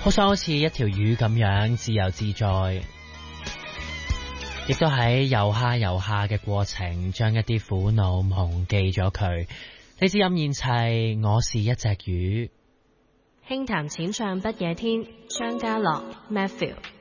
好想好似一條魚咁樣自由自在，亦都喺游下嘅過程，將一啲苦惱忘記咗佢。你知任賢齊，我是一隻魚。 輕談淺唱不夜天，張家樂 Matthew。